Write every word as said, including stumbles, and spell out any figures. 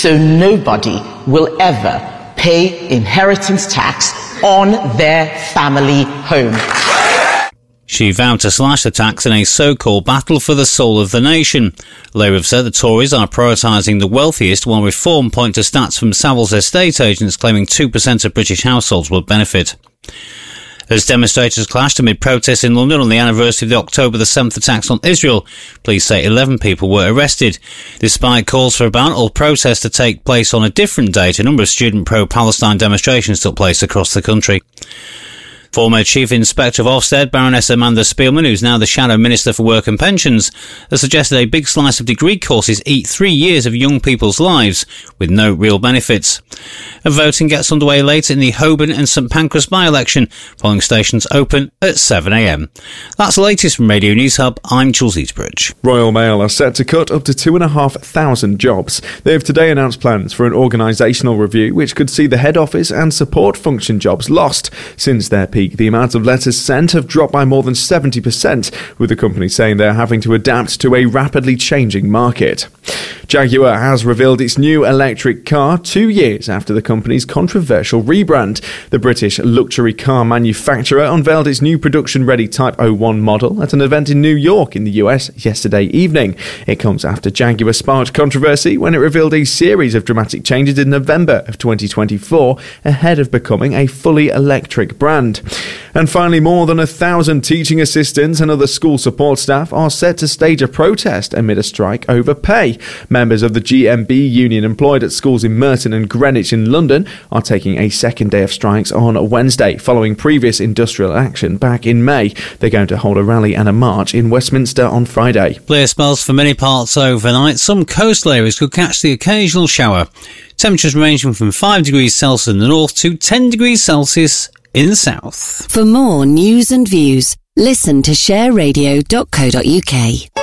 so nobody will ever pay inheritance tax on their family home. She vowed to slash the tax in a so-called battle for the soul of the nation. Labour have said the Tories are prioritising the wealthiest, while Reform point to stats from Savills estate agents claiming two percent of British households will benefit. As demonstrators clashed amid protests in London on the anniversary of the October the seventh attacks on Israel, police say eleven people were arrested. Despite calls for a ban or protests to take place on a different date, a number of student pro-Palestine demonstrations took place across the country. Former Chief Inspector of Ofsted, Baroness Amanda Spielman, who's now the Shadow Minister for Work and Pensions, has suggested a big slice of degree courses eat three years of young people's lives with no real benefits. And voting gets underway later in the Holborn and St Pancras by-election. Polling stations open at seven a m. That's the latest from Radio News Hub. I'm Jules Eastbridge. Royal Mail are set to cut up to two and a half thousand jobs. They have today announced plans for an organisational review which could see the head office and support function jobs lost. Since their peak, the amount of letters sent have dropped by more than seventy percent, with the company saying they're having to adapt to a rapidly changing market. Jaguar has revealed its new electric car two years after the company's controversial rebrand. The British luxury car manufacturer unveiled its new production-ready Type oh one model at an event in New York in the U S yesterday evening. It comes after Jaguar sparked controversy when it revealed a series of dramatic changes in November of twenty twenty-four ahead of becoming a fully electric brand. And finally, more than a thousand teaching assistants and other school support staff are set to stage a protest amid a strike over pay. Members of the G M B union employed at schools in Merton and Greenwich in London are taking a second day of strikes on Wednesday, following previous industrial action back in May. They're going to hold a rally and a march in Westminster on Friday. Clear spells for many parts overnight. Some coastal areas could catch the occasional shower. Temperatures ranging from five degrees Celsius in the north to ten degrees Celsius in the south. For more news and views, listen to share radio dot co dot uk.